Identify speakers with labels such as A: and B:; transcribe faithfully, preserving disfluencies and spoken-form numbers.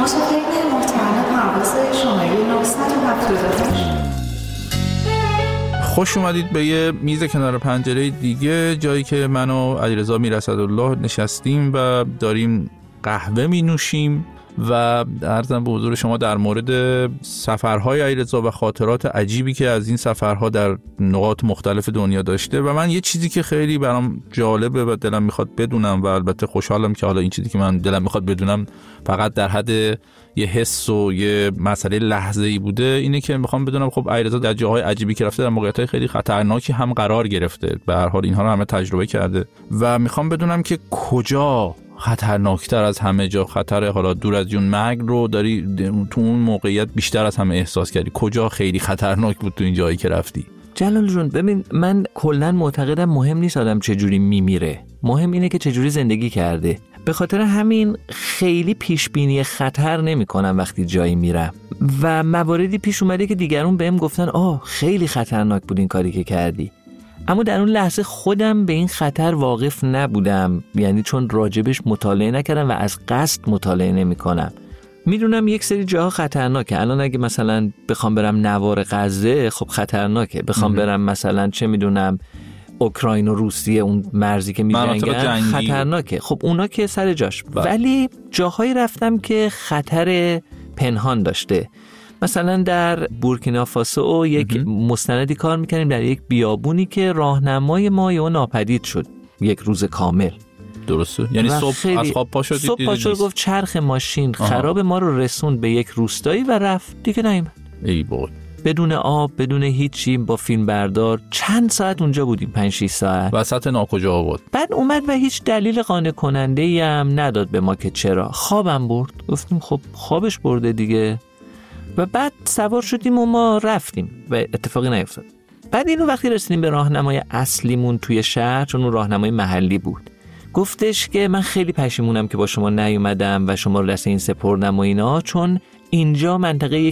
A: فکر محتمل پرواز شماره نهصد و هفتاد و هشت.
B: خوش اومدید به یه میز کنار پنجره دیگه، جایی که من و علیرضا میراسدالله نشستیم و داریم قهوه می نوشیم و عرضم به حضور شما در مورد سفرهای علیرضا و خاطرات عجیبی که از این سفرها در نقاط مختلف دنیا داشته. و من یه چیزی که خیلی برام جالبه و دلم میخواد بدونم و البته خوشحالم که حالا این چیزی که من دلم میخواد بدونم فقط در حد یه حس و یه مسئله لحظه‌ای بوده، اینه که میخوام بدونم خب علیرضا در جاهای عجیبی که رفته، در موقعیت‌های خیلی خطرناکی هم قرار گرفته، به هر حال اینها رو همه تجربه کرده و میخوام بدونم که کجا خطرناکتر از همه جا خطر حالا دور از جون مرگ رو داری تو اون موقعیت بیشتر از همه احساس کردی؟ کجا خیلی خطرناک بود تو این جایی که رفتی؟
C: جلال جون ببین، من کلاً معتقدم مهم نیست آدم چجوری میمیره، مهم اینه که چجوری زندگی کرده. به خاطر همین خیلی پیش بینی خطر نمی‌کنم وقتی جایی میرم و مواردی پیش اومده که دیگرون بهم گفتن آه خیلی خطرناک بود این کاری که کردی، اما در اون لحظه خودم به این خطر واقف نبودم، یعنی چون راجبش مطالعه نکردم و از قصد مطالعه نمی‌کنم. میدونم یک سری جاها خطرناکه. الان اگه مثلا بخوام برم نوار غزه خب خطرناکه، بخوام برم مثلا چه میدونم اوکراین و روسیه، اون مرزی که می‌جنگن خطرناکه. خب اونا که سر جاش با. ولی جاهایی رفتم که خطر پنهان داشته. مثلا در بورکینافاسو یک مستندی کار میکنیم در یک بیابونی که راهنمای ما یا ناپدید شد یک روز کامل.
B: درسته؟ یعنی صبح از خواب پا شدید؟
C: صبح پا شد گفت چرخ ماشین آها. خراب، ما رو رسوند به یک روستایی و رفت دیگه نیومد.
B: ای بابا.
C: بدون آب، بدون هیچی، با فیلم بردار چند ساعت اونجا بودیم، پنج شش ساعت.
B: وسط ناکجا بود.
C: بعد اومد و هیچ دلیل قانع کننده ای هم نداد به ما که چرا. خوابم برد. گفتیم خب خوابش برده دیگه. و بعد سوار شدیم و ما رفتیم و اتفاقی نیفتاد. بعد اینو وقتی رسیدیم به راهنمای اصلیمون توی شهر، چون اون راهنمای محلی بود، گفتش که من خیلی پشیمونم که با شما نیومدم و شما رو دست این سپردم و اینا، چون اینجا منطقه